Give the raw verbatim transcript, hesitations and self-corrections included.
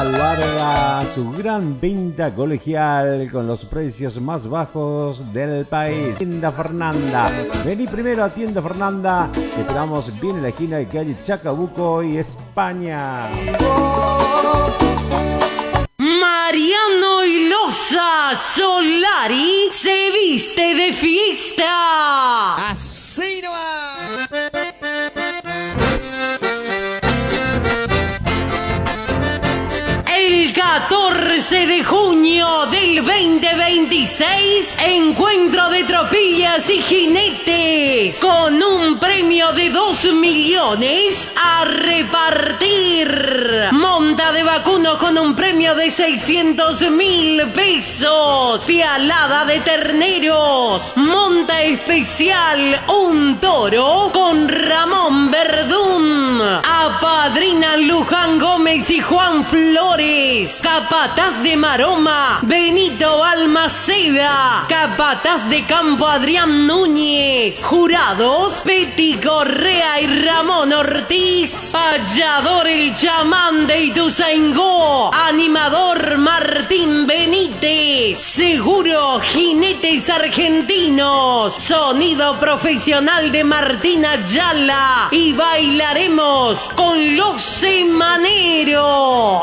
larga su gran venta colegial con los precios más bajos del país. Tienda Fernanda. Vení primero a Tienda Fernanda. Te esperamos bien en la esquina de calle Chacabuco y España. Mariano Ilosa Solari se viste de fiesta. Así nomás. El catorce de junio del veinte veintiséis, encuentro de tropillas y jinetes con un premio de dos millones a repartir. Monta de vacuno con un premio de seiscientos mil pesos. Fialada de terneros. Monta especial un toro con Ramón Verdún. Apadrinan Luján Gómez y Juan Flores. Capataz de Maroma, Benito Almaceda. Capataz de Campo, Adrián Núñez. Jurados, Betty Correa y Ramón Ortiz. Payador el chamán de Ituzaingó. Animador Martín Benítez. Seguro Jinetes Argentinos. Sonido profesional de Martín Ayala. Y bailaremos con los Semaneros.